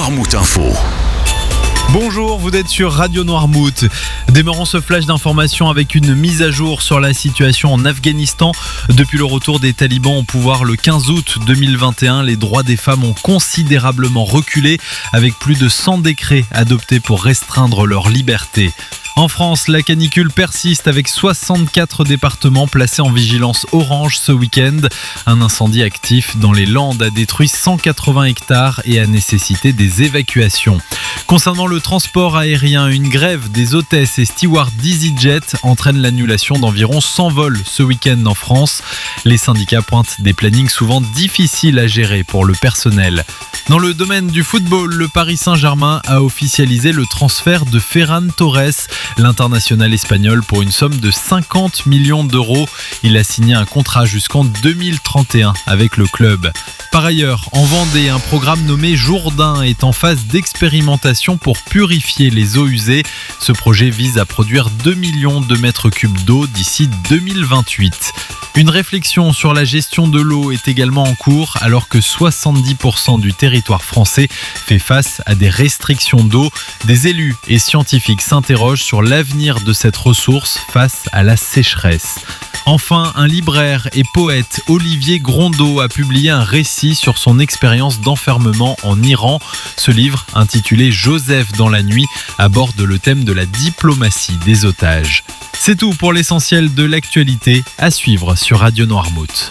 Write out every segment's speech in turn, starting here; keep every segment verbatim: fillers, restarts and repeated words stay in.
Noirmout Info. Bonjour, vous êtes sur Radio Noirmout. Démarrons ce flash d'information avec une mise à jour sur la situation en Afghanistan. Depuis le retour des talibans au pouvoir le quinze août deux mille vingt et un, les droits des femmes ont considérablement reculé avec plus de cent décrets adoptés pour restreindre leur liberté. En France, la canicule persiste avec soixante-quatre départements placés en vigilance orange ce week-end. Un incendie actif dans les Landes a détruit cent quatre-vingts hectares et a nécessité des évacuations. Concernant le transport aérien, une grève des hôtesses et stewards d'EasyJet entraîne l'annulation d'environ cent vols ce week-end en France. Les syndicats pointent des plannings souvent difficiles à gérer pour le personnel. Dans le domaine du football, le Paris Saint-Germain a officialisé le transfert de Ferran Torres, l'international espagnol, pour une somme de cinquante millions d'euros. Il a signé un contrat jusqu'en deux mille trente et un avec le club. Par ailleurs, en Vendée, un programme nommé Jourdain est en phase d'expérimentation pour purifier les eaux usées. Ce projet vise à produire deux millions de mètres cubes d'eau d'ici deux mille vingt-huit. Une réflexion sur la gestion de l'eau est également en cours alors que soixante-dix pour cent du territoire français fait face à des restrictions d'eau. Des élus et scientifiques s'interrogent sur l'avenir de cette ressource face à la sécheresse. Enfin, un libraire et poète, Olivier Grondeau, a publié un récit sur son expérience d'enfermement en Iran. Ce livre, intitulé « Joseph dans la nuit », aborde le thème de la diplomatie des otages. C'est tout pour l'essentiel de l'actualité, à suivre sur Radio Noirmout.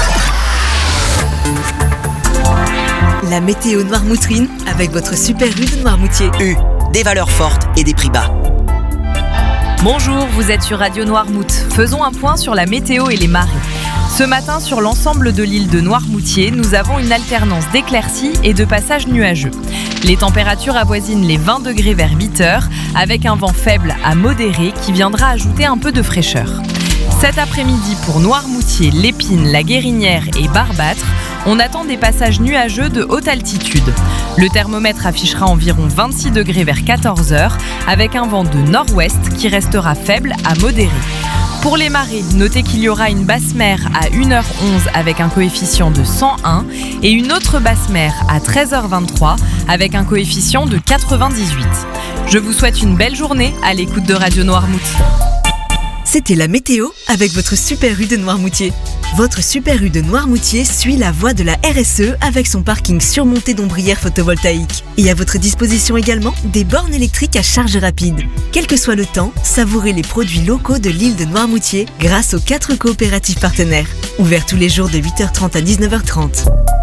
La météo noirmoutrine avec votre super U de Noirmoutier. U, des valeurs fortes et des prix bas. Bonjour, vous êtes sur Radio Noirmout. Faisons un point sur la météo et les marées. Ce matin, sur l'ensemble de l'île de Noirmoutier, nous avons une alternance d'éclaircies et de passages nuageux. Les températures avoisinent les vingt degrés vers huit heures, avec un vent faible à modéré qui viendra ajouter un peu de fraîcheur. Cet après-midi, pour Noirmoutier, Lépine, la Guérinière et Barbâtre, on attend des passages nuageux de haute altitude. Le thermomètre affichera environ vingt-six degrés vers quatorze heures, avec un vent de nord-ouest qui restera faible à modéré. Pour les marées, notez qu'il y aura une basse mer à une heure onze avec un coefficient de cent un et une autre basse mer à treize heures vingt-trois avec un coefficient de quatre-vingt-dix-huit. Je vous souhaite une belle journée à l'écoute de Radio Noirmout. C'était la météo avec votre super U de Noirmoutier. Votre super U de Noirmoutier suit la voie de la R S E avec son parking surmonté d'ombrières photovoltaïques. Et à votre disposition également des bornes électriques à charge rapide. Quel que soit le temps, savourez les produits locaux de l'île de Noirmoutier grâce aux quatre coopératives partenaires. Ouverts tous les jours de huit heures trente à dix-neuf heures trente.